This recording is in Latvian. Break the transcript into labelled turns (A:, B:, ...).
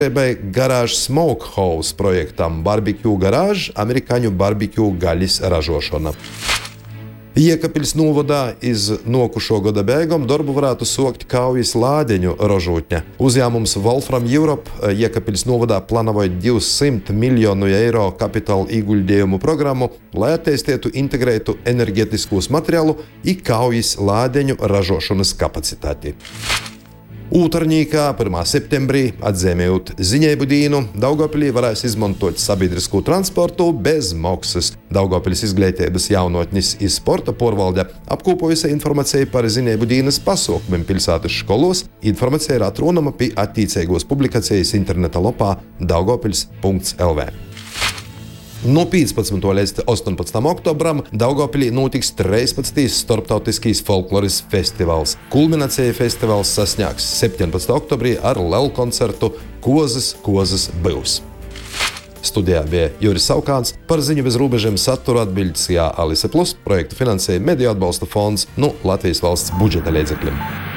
A: Garage Smokehouse projektam Barbecue Garage amerikāņu barbecue gaļas ražošana. Jēkabpils novadā iz nokušo gada beigām darbu varētu sokt kaujas lādeņu ražotņa. Uzņēmums Wolfram Europe Jēkabpils novadā plānoja 200 miljonu eiro kapitāla ieguldījumu programmu, lai attīstītu integrētu enerģetiskos materiālu i kaujas lādeņu ražošanas kapacitāti. Ūtarnīkā 1. septembrī, atzīmējot ziņēbu dienu, Daugavpilī varēs izmantot sabiedrisko transportu bez maksas. Daugavpilis izglītības jaunotnis i sporta porvalde apkopojusi informāciju par ziņēbu dienas pasaukumiem pilsētas školos. Informācija ir atrunama pie attiecīgos publikācijas interneta lapā daugavpils.lv. No 15. līdz 18. oktobram Daugavpilī notiks 13. starptautiskais folkloras festivāls. Kulminācija festivāls sasniegs 17. oktobrī ar lielu koncertu Kozas byus. Studijā bija Juris Saukāns, par ziņu bez robežiem satura atbildes Alise Plus, projektu finansēja Mediju atbalsta fonds no Latvijas valsts budžeta līdzekļiem.